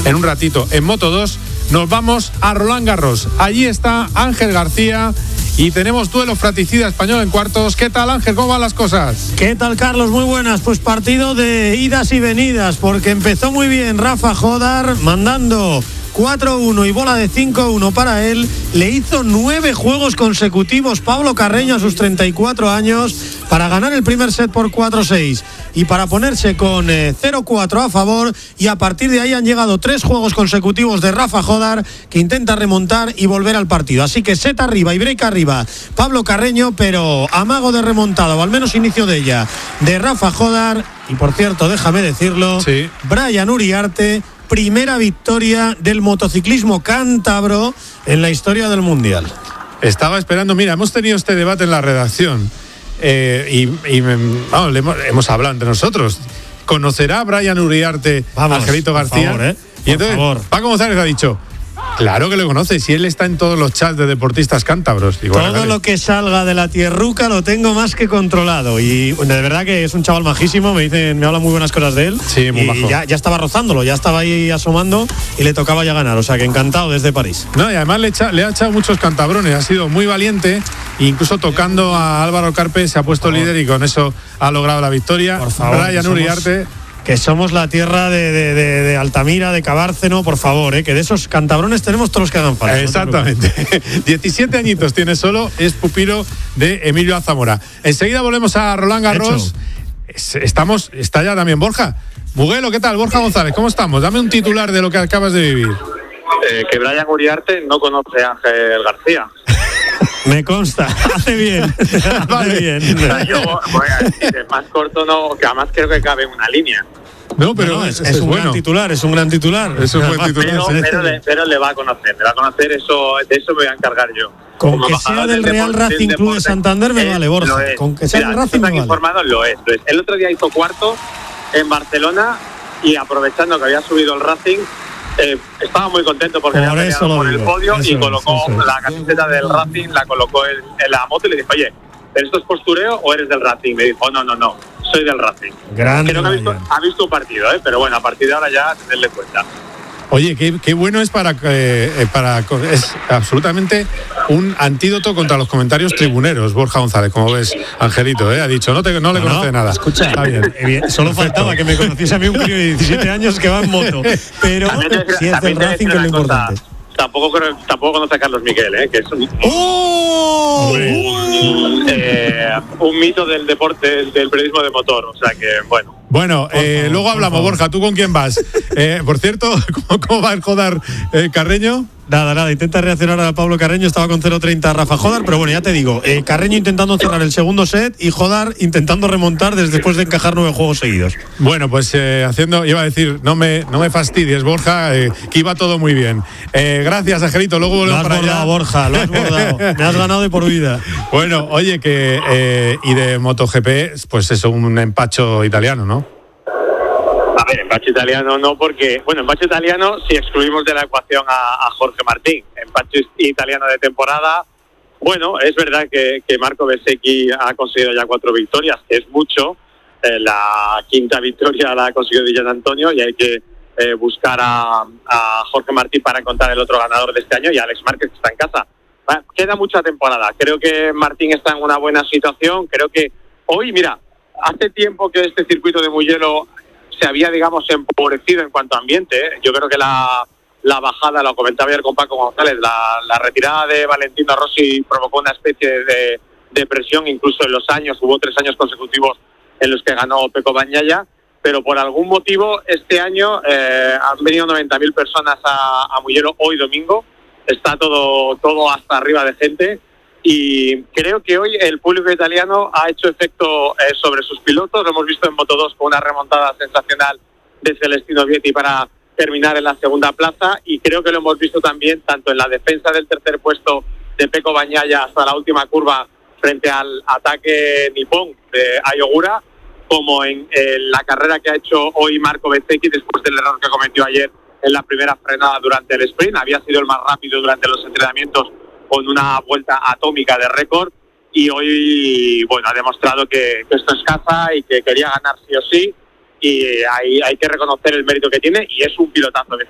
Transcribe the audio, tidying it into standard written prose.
en un ratito en Moto2, nos vamos a Roland Garros. Allí está Ángel García y tenemos duelo fratricida español en cuartos. ¿Qué tal, Ángel? ¿Cómo van las cosas? ¿Qué tal, Carlos? Muy buenas. Pues partido de idas y venidas, porque empezó muy bien Rafa Jodar mandando 4-1 y bola de 5-1 para él. Le hizo 9 juegos consecutivos Pablo Carreño a sus 34 años para ganar el primer set por 4-6 y para ponerse con 0-4 a favor, y a partir de ahí han llegado 3 juegos consecutivos de Rafa Jodar, que intenta remontar y volver al partido. Así que set arriba y break arriba Pablo Carreño, pero amago de remontada, o al menos inicio de ella, de Rafa Jodar. Y por cierto, déjame decirlo, sí, Brian Uriarte, primera victoria del motociclismo cántabro en la historia del Mundial. Estaba esperando, mira, hemos tenido este debate en la redacción hemos hablado entre nosotros. ¿Conocerá Brian Uriarte a Angelito García? Favor, y entonces Paco González ha dicho, claro que lo conoce, si él está en todos los chats de deportistas cántabros. Todo lo que salga de la tierruca lo tengo más que controlado, y de verdad que es un chaval majísimo. Me hablan muy buenas cosas de él. Sí, muy bajo. Ya estaba rozándolo, ya estaba ahí asomando y le tocaba ya ganar, o sea que encantado desde París. No, y además le ha echado muchos cantabrones, ha sido muy valiente, incluso tocando a Álvaro Carpe se ha puesto líder y con eso ha logrado la victoria. Por favor, Brian Uriarte, que somos la tierra de Altamira, de Cabárceno, por favor, que de esos cantabrones tenemos todos los que hagan falta. Exactamente. 17 añitos tiene solo, es pupilo de Emilio Azamora. Enseguida volvemos a Roland Garros. Está ya también Borja Muguelo. ¿Qué tal, Borja González? ¿Cómo estamos? Dame un titular de lo que acabas de vivir. Que Brian Uriarte no conoce a Ángel García. Me consta, hace bien. Vale. Bien. Yo voy a decir, es más corto, no, que además creo que cabe en una línea. No, pero es un bueno. gran titular, es un gran titular. Es un buen titular. Pero le va a conocer, eso, de eso me voy a encargar yo. Con que sea del Real Racing Club de Santander me vale, Borja. Con que sea del Racing me vale. Informado lo es. El otro día hizo cuarto en Barcelona y aprovechando que había subido el Racing, estaba muy contento porque había peleado por el podio y colocó la camiseta del Racing, la colocó en la moto y le dijo, oye, ¿pero esto es postureo o eres del Racing? Me dijo, no, soy del Racing. Grande. Creo que ha visto un partido, pero bueno, a partir de ahora ya tenerle cuenta. Oye, qué bueno es es absolutamente un antídoto contra los comentarios tribuneros, Borja González, como ves, Angelito, ha dicho, no le conoce nada. Escucha, está bien. Solo faltaba que me conociese a mí un crío de 17 años que va en moto, pero si es del Racing, que es lo importante. Tampoco conoce a Carlos Miguel, que es un mito del deporte, del periodismo de motor, o sea que bueno. Bueno, luego hablamos, Borja, ¿tú con quién vas? Por cierto, ¿cómo va el Jodar Carreño? Nada, intenta reaccionar a Pablo Carreño, estaba con 0-30 Rafa Jodar, pero bueno, ya te digo, Carreño intentando cerrar el segundo set y Jodar intentando remontar después de encajar 9 juegos seguidos. Bueno, pues iba a decir, no me fastidies, Borja, que iba todo muy bien. Gracias, Angelito, luego volvemos para allá. Borja, lo has bordado, me has ganado de por vida. Bueno, oye, y de MotoGP, pues eso, un empacho italiano, ¿no? A ver, empacho italiano no, porque, empacho italiano si excluimos de la ecuación a Jorge Martín. Empacho italiano de temporada, es verdad que Marco Bezzecchi ha conseguido ya 4 victorias, es mucho. La quinta victoria la ha conseguido Di Giannantonio y hay que buscar a Jorge Martín para encontrar el otro ganador de este año, y Alex Márquez, que está en casa. Queda mucha temporada, creo que Martín está en una buena situación, creo que hoy, mira, hace tiempo que este circuito de Mugello se había, empobrecido en cuanto a ambiente. Yo creo que la bajada, lo comentaba ayer con Paco González, la retirada de Valentino Rossi provocó una especie de presión, incluso en los años, hubo 3 años consecutivos en los que ganó Pecco Bagnaia, pero por algún motivo este año han venido 90.000 personas a Mugello hoy domingo, está todo hasta arriba de gente. Y creo que hoy el público italiano ha hecho efecto sobre sus pilotos. Lo hemos visto en Moto2 con una remontada sensacional de Celestino Vietti para terminar en la segunda plaza, y creo que lo hemos visto también tanto en la defensa del tercer puesto de Pecco Bagnaia hasta la última curva frente al ataque nipón de Ayogura, como en la carrera que ha hecho hoy Marco Bezzecchi después del error que cometió ayer en la primera frenada durante el sprint. Había sido el más rápido durante los entrenamientos con una vuelta atómica de récord, y hoy ha demostrado que esto es casa y que quería ganar sí o sí, y hay que reconocer el mérito que tiene, y es un pilotazo.